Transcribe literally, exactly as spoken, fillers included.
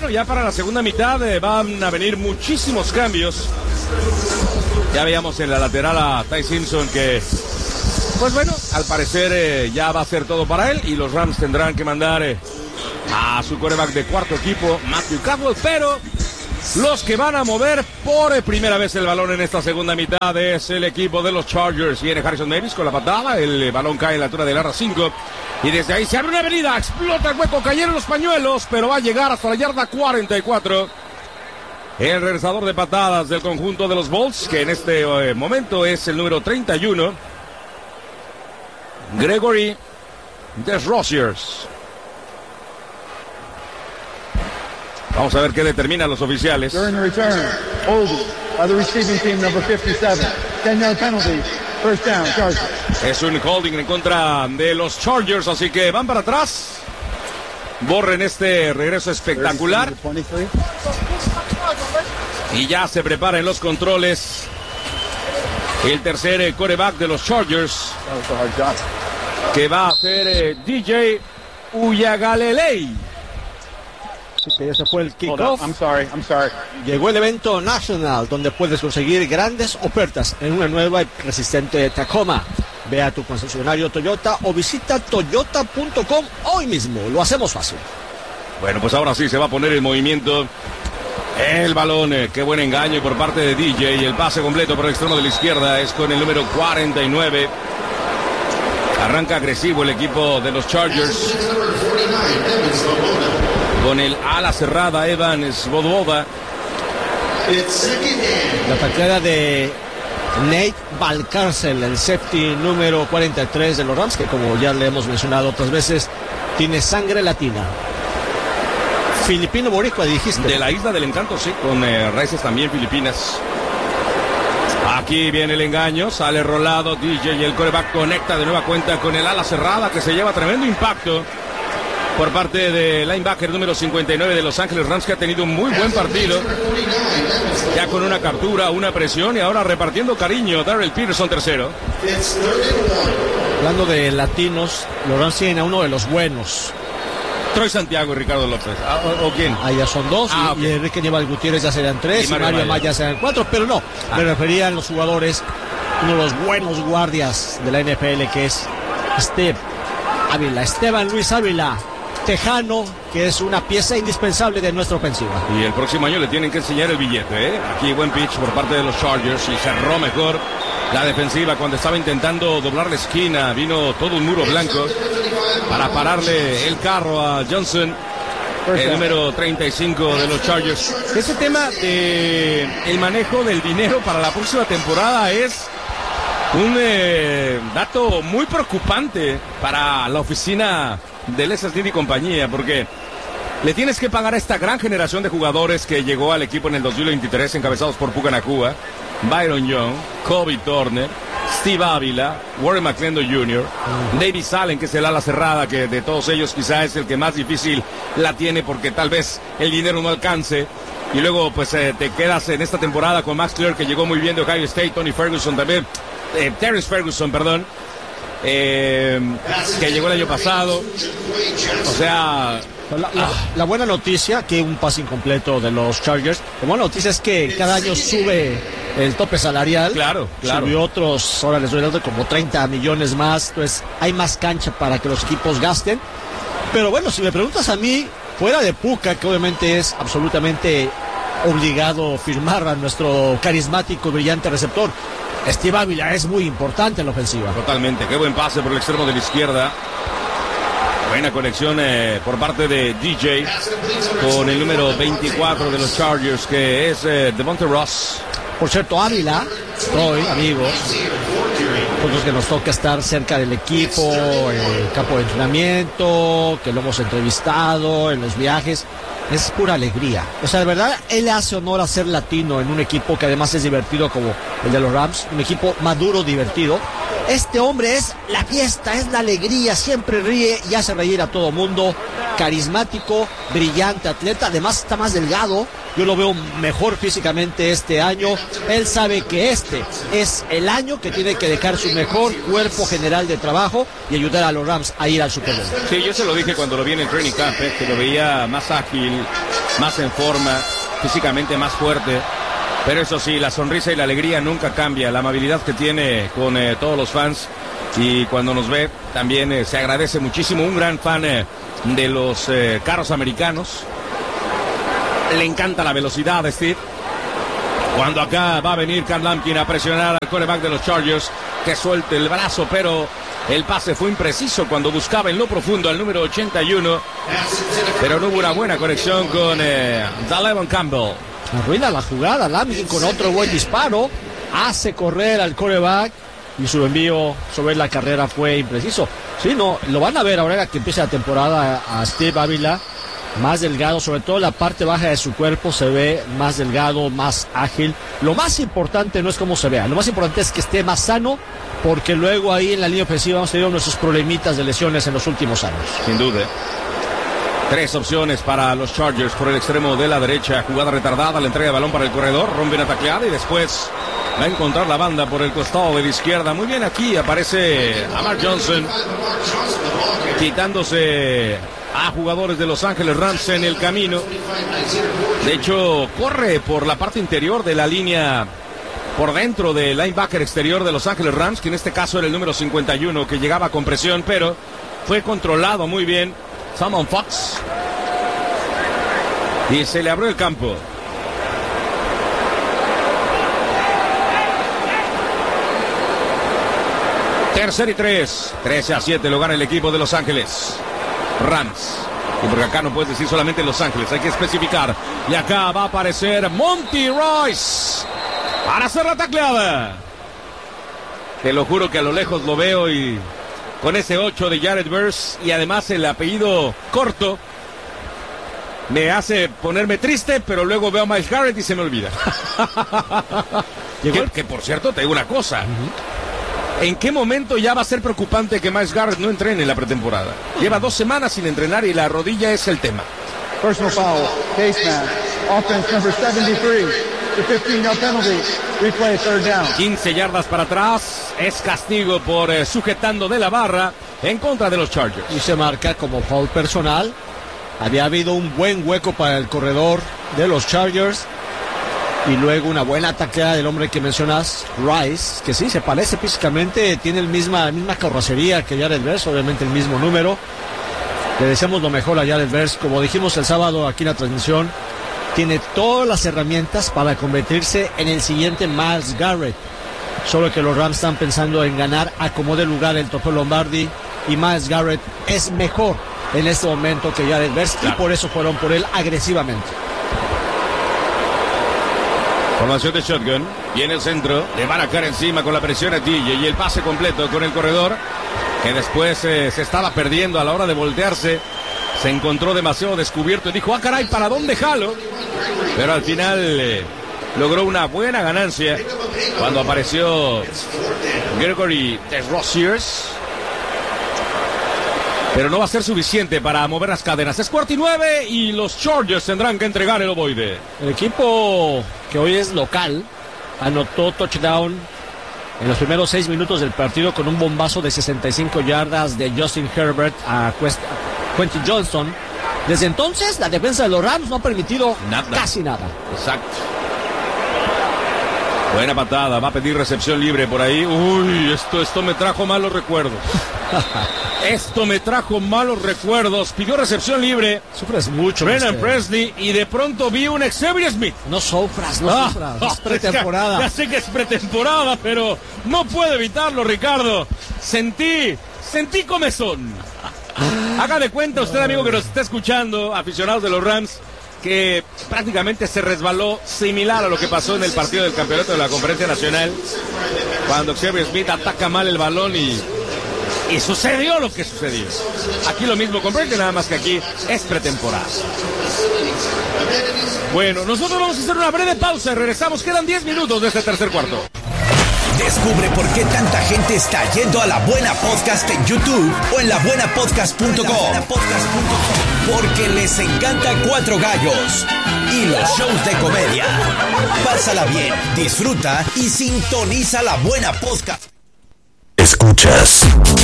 bueno, ya para la segunda mitad eh, van a venir muchísimos cambios. Ya veíamos en la lateral a Ty Simpson que, pues bueno, al parecer eh, ya va a ser todo para él y los Rams tendrán que mandar eh, a su quarterback de cuarto equipo, Matthew Caldwell, pero los que van a mover por primera vez el balón en esta segunda mitad es el equipo de los Chargers. Viene Harrison Davis con la patada, el balón cae en la altura del arra cinco y desde ahí se abre una avenida, explota el hueco, cayeron los pañuelos, pero va a llegar hasta la yarda cuarenta y cuatro. El regresador de patadas del conjunto de los Bolts, que en este eh, momento es el número treinta y uno, Gregory Desrosiers. Vamos a ver qué determinan los oficiales. During the return, holding by the receiving team number fifty-seven. ten yard penalty. First down, Chargers. Es un holding en contra de los Chargers, así que van para atrás. Borren este regreso espectacular. Y ya se prepara en los controles el tercer quarterback de los Chargers, que va a ser eh, D J Uyagalelei. Que ese fue el kickoff. I'm sorry, I'm sorry. Llegó el evento nacional donde puedes conseguir grandes ofertas en una nueva y resistente Tacoma. Ve a tu concesionario Toyota o visita toyota punto com hoy mismo. Lo hacemos fácil. Bueno, pues ahora sí se va a poner en movimiento el balón. Eh, qué buen engaño por parte de D J. Y el pase completo por el extremo de la izquierda es con el número cuarenta y nueve. Arranca agresivo el equipo de los Chargers con el ala cerrada Evan Svoboda. La patada de Nate Valcárcel, el safety número cuarenta y tres de los Rams, que como ya le hemos mencionado otras veces, tiene sangre latina. Filipino boricua, dijiste. De la Isla del Encanto, sí, con eh, raíces también filipinas. Aquí viene el engaño, sale rolado D J y el quarterback conecta de nueva cuenta con el ala cerrada que se lleva tremendo impacto por parte del linebacker número cincuenta y nueve de Los Ángeles Rams, que ha tenido un muy buen partido, ya con una captura, una presión y ahora repartiendo cariño. Darrell Peterson tercero. Hablando de latinos, los Rams tienen a uno de los buenos, Troy Santiago y Ricardo López. ¿O, o quién? Ahí ya son dos, ah, y, okay. y Enrique Nieval Gutiérrez ya serán tres, y Mario, Mario Amaya ya serán cuatro, pero no, ah. me refería a los jugadores, uno de los buenos guardias de la N F L, que es Steve Ávila, Esteban Luis Ávila, tejano, que es una pieza indispensable de nuestra ofensiva. Y el próximo año le tienen que enseñar el billete, ¿eh? Aquí buen pitch por parte de los Chargers y cerró mejor la defensiva cuando estaba intentando doblar la esquina. Vino todo un muro blanco para pararle el carro a Johnson, el número treinta y cinco de los Chargers. Este tema de el manejo del dinero para la próxima temporada es un eh, dato muy preocupante para la oficina del S S D y compañía, porque le tienes que pagar a esta gran generación de jugadores que llegó al equipo en el dos mil veintitrés, encabezados por Puka Nacua, Byron Young, Kobe Turner, Steve Ávila, Warren McClendon junior, uh-huh. Davis Allen, que es el ala cerrada, que de todos ellos quizá es el que más difícil la tiene porque tal vez el dinero no alcance. Y luego pues eh, te quedas en esta temporada con Max Clear, que llegó muy bien de Ohio State, Tony Ferguson también, eh, Terrence Ferguson, perdón, eh, que llegó el año pasado. O sea... La, la, la buena noticia, que un pase incompleto de los Chargers, la buena noticia es que cada año sube el tope salarial. Claro, claro. Subió otros, ahora les doy el dato, como treinta millones más. Entonces hay más cancha para que los equipos gasten. Pero bueno, si me preguntas a mí, fuera de Puka, que obviamente es absolutamente obligado firmar a nuestro carismático y brillante receptor, Steve Ávila es muy importante en la ofensiva. Totalmente, qué buen pase por el extremo de la izquierda. Buena conexión eh, por parte de D J con el número veinticuatro de los Chargers, que es eh, Devontae Ross. Por cierto, Ávila, hoy, amigos, nosotros que nos toca estar cerca del equipo, en el campo de entrenamiento, que lo hemos entrevistado en los viajes, es pura alegría. O sea, de verdad, él hace honor a ser latino en un equipo que además es divertido como el de los Rams, un equipo maduro, divertido. Este hombre es la fiesta, es la alegría, siempre ríe y hace reír a todo mundo, carismático, brillante atleta, además está más delgado, yo lo veo mejor físicamente este año. Él sabe que este es el año que tiene que dejar su mejor cuerpo general de trabajo y ayudar a los Rams a ir al Super Bowl. Sí, yo se lo dije cuando lo vi en el training camp, eh, que lo veía más ágil, más en forma, físicamente más fuerte. Pero eso sí, la sonrisa y la alegría nunca cambia. La amabilidad que tiene con eh, todos los fans. Y cuando nos ve, también eh, se agradece muchísimo. Un gran fan eh, de los eh, carros americanos. Le encanta la velocidad de Steve. Cuando acá va a venir Cam Lampkin a presionar al quarterback de los Chargers, que suelte el brazo, pero el pase fue impreciso cuando buscaba en lo profundo al número ochenta y uno. Pero no hubo una buena conexión con eh, Dalevon Campbell. Arruina la jugada, Lampkin con otro buen disparo, hace correr al quarterback y su envío sobre la carrera fue impreciso. Sí, no, lo van a ver ahora que empiece la temporada a Steve Ávila, más delgado, sobre todo la parte baja de su cuerpo se ve más delgado, más ágil. Lo más importante no es cómo se vea, lo más importante es que esté más sano, porque luego ahí en la línea ofensiva hemos tenido nuestros problemitas de lesiones en los últimos años. Sin duda. Tres opciones para los Chargers por el extremo de la derecha. Jugada retardada, la entrega de balón para el corredor. Rompe una tacleada y después va a encontrar la banda por el costado de la izquierda. Muy bien, aquí aparece Amar Johnson quitándose a jugadores de Los Ángeles Rams en el camino. De hecho, corre por la parte interior de la línea, por dentro del linebacker exterior de Los Ángeles Rams, que en este caso era el número cincuenta y uno, que llegaba con presión, pero fue controlado muy bien Salmon Fox y se le abrió el campo. Tercer y tres, trece a siete lo gana el equipo de Los Ángeles Rams. Y porque acá no puedes decir solamente Los Ángeles, hay que especificar. Y acá va a aparecer Monty Royce para hacer la tacleada. Te lo juro que a lo lejos lo veo y con ese ocho de Jared Verse y además el apellido corto me hace ponerme triste, pero luego veo a Myles Garrett y se me olvida. que, que por cierto, te digo una cosa. Uh-huh. ¿En qué momento ya va a ser preocupante que Myles Garrett no entrene en la pretemporada? Lleva dos semanas sin entrenar y la rodilla es el tema. Personal foul, case match, offense number setenta y tres, the fifteen-yard penalty, replay third down. quince yardas para atrás, es castigo por eh, sujetando de la barra en contra de los Chargers. Y se marca como foul personal. Había habido un buen hueco para el corredor de los Chargers. Y luego una buena tacleada del hombre que mencionas, Rice, que sí, se parece físicamente, tiene el misma, la misma carrocería que Jared Verse, obviamente el mismo número. Le deseamos lo mejor a Jared Verse, como dijimos el sábado aquí en la transmisión, tiene todas las herramientas para convertirse en el siguiente Myles Garrett. Solo que los Rams están pensando en ganar a como de lugar el trofeo Lombardi y Myles Garrett es mejor en este momento que Jared Verse, claro. Y por eso fueron por él agresivamente. Formación de shotgun, viene el centro, le van a caer encima con la presión a T J y el pase completo con el corredor, que después eh, se estaba perdiendo a la hora de voltearse, se encontró demasiado descubierto y dijo, ah caray, ¿para dónde jalo? Pero al final eh, logró una buena ganancia cuando apareció Gregory Desrosiers. Pero no va a ser suficiente para mover las cadenas. Es cuarto y nueve y los Chargers tendrán que entregar el ovoide. El equipo que hoy es local anotó touchdown en los primeros seis minutos del partido con un bombazo de sesenta y cinco yardas de Justin Herbert a Quentin Johnston. Desde entonces la defensa de los Rams no ha permitido nada. Casi nada. Exacto. Buena patada, va a pedir recepción libre por ahí. Uy, esto, esto me trajo malos recuerdos. Esto me trajo malos recuerdos. Pidió recepción libre. Sufres mucho. Brennan Presley y de pronto vi un Xavier Smith. No sufras, no ah, sufras. Es pretemporada. Ya, ya sé que es pretemporada, pero no puedo evitarlo, Ricardo. Sentí, sentí comezón. Haga de cuenta usted, amigo que nos está escuchando, aficionados de los Rams, que prácticamente se resbaló similar a lo que pasó en el partido del campeonato de la Conferencia Nacional, cuando Xavier Smith ataca mal el balón y, y sucedió lo que sucedió. Aquí lo mismo con Brady, nada más que aquí es pretemporada. Bueno, nosotros vamos a hacer una breve pausa y regresamos. Quedan diez minutos de este tercer cuarto. Descubre por qué tanta gente está yendo a La Buena Podcast en YouTube o en la buena podcast punto com. Porque les encanta Cuatro Gallos y los shows de comedia. Pásala bien, disfruta y sintoniza La Buena Podcast. Escuchas